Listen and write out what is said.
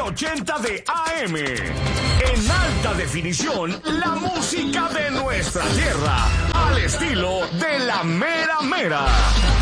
1080 de AM. En alta definición, la música de nuestra tierra, al estilo de la mera mera.